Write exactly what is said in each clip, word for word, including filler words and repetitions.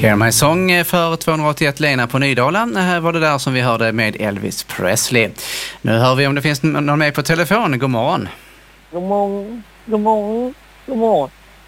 Hear My Song för tvåhundraåttioett Lena på Nydala. Här var det där som vi hörde med Elvis Presley. Nu hör vi om det finns någon med på telefon. God morgon. God morgon, god morgon, god morgon.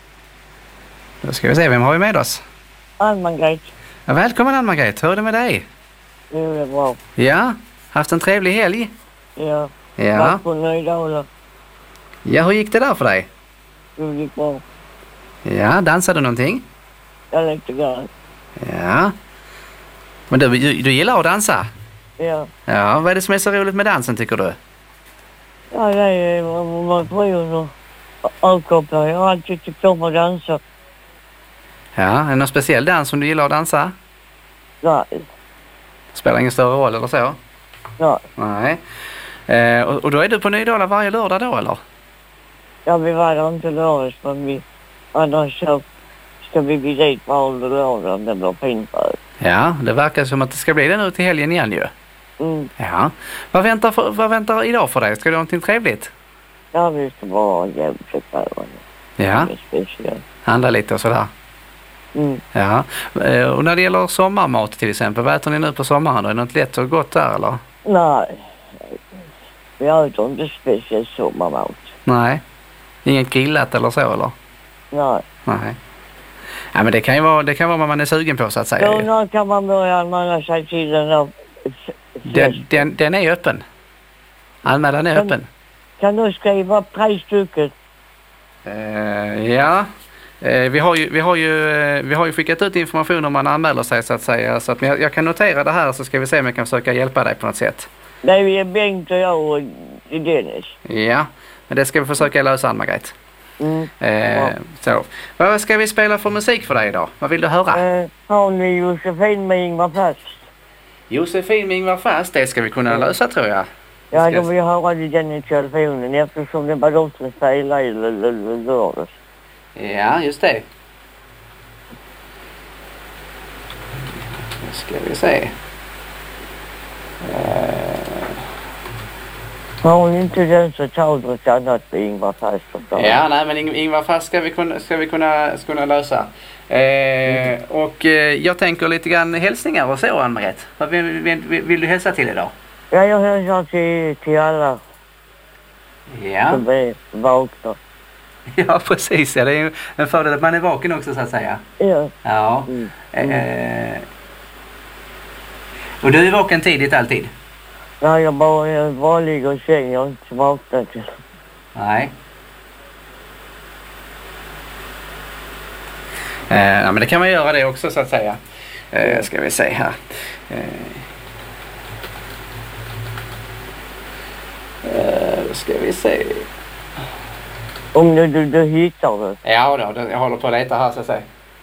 Då ska vi se, vem har vi med oss? Ann-Margret. Ja, välkommen Ann-Margret, hur är det med dig? Jo, det är bra. Ja, haft en trevlig helg? Ja, Ja. tack på Nydala. Ja, hur gick det där för dig? Det gick bra. Ja, dansade du någonting? Jag lite grann. Ja. Men du, du, du gillar att dansa? Ja. Ja, vad är det som är så roligt med dansen tycker du? Ja, det är motion och avkopplar. Jag har alltid tyckt om att dansa. Ja, är det någon speciell dans som du gillar att dansa? Nej. Spelar ingen större roll eller så? Nej. Nej. Eh, och, och då är du på Nydala varje lördag då eller? Ja, vi var där inte lördags, men vi... Annars så ska vi bli dit varje lördag om det blir fint för. Ja, det verkar som att det ska bli det nu till helgen igen ju. Mm. Ja. Vad väntar, för, vad väntar idag för dig? Ska du ha någonting trevligt? Ja, vi ska vara jävligt för Ja. Det är speciellt. Handla lite och sådär. Mm. Ja. Eh, och när det gäller sommarmat till exempel, vad äter ni nu på sommaren då? Är det något lätt och gott där eller? Nej. Vi äter inte speciellt sommarmat. Nej. Inget grillat eller så eller? Nej. Nej. Ja, men det kan ju vara, det kan vara vad man är sugen på så att säga. Då när kan man börja anmäla sig till den där... Den, den, den är öppen. Anmälan är kan, öppen. Kan du skriva tre stycken? Uh, ja. Uh, vi, har ju, vi, har ju, uh, vi har ju skickat ut information om man anmäler sig så att säga. Så att jag, jag kan notera det här så ska vi se om jag kan försöka hjälpa dig på något sätt. Det är Bengt och jag och Dennis. Ja, men det ska vi försöka lösa, Ann-Margret. Mm. Uh, Ja. Så. Vad ska vi spela för musik för dig idag? Vad vill du höra? Uh, har ni Josefin med Ingvar Fast? Josefin med Ingvar Fast, det ska vi kunna Ja. lösa tror jag. Ja, Ska- då vill jag höra det den i telefonen eftersom det var de som spelade i lördags. Ja, just det. Nu ska vi se. Uh, Har hon inte den så tar du ett annat med Ingvar Fast. ja, nej men Ing- Ingvar Fast ska vi kunna, ska vi kunna, ska kunna lösa. Eh, Mm. Och eh, jag tänker lite grann hälsningar och så, Ann-Margret. Vad vill, vill, vill, vill du hälsa till idag? Ja, jag hälsar till, till alla Ja, som är vakna. ja precis. Ja, det är ju en fördel att man är vaken också så att säga. Ja. Ja. Mm. Eh, och du är vaken tidigt alltid? Ja, jag bara, jag bara ligger i säng. Jag har inte vaknat. Nej. Eh, ja, men det kan man göra det också så att säga. Eh, ska vi se här. Eh, eh, då ska vi se. Om du, du, du hittar det. Ja då, jag håller på att leta här så att säga.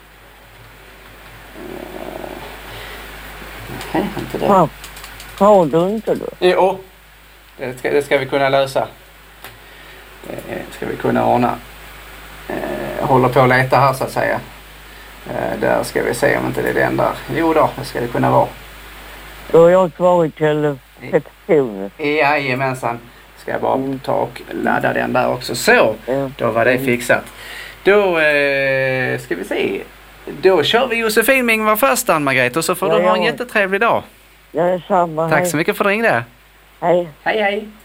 Eh, nej, inte det. Ja. Har du inte det? Jo, det ska, det ska vi kunna lösa. Det ska vi kunna ordna. Eh, jag håller på att leta här så att säga. Eh, där ska vi se om inte det är den där. Jo då, det ska det kunna vara. Då har jag kvar i telefonen. Jajamensan. Ska jag bara Mm. ta och ladda den där också. Så, Ja. då var det fixat. Då eh, ska vi se. Då kör vi Josefin med Ingvar Fast, Ann-Margret. Och så får Ja, du ha en ja. jättetrevlig dag. Ja, det är samma. Tack Hej. så mycket för att du ringde. Hej. Hej hej.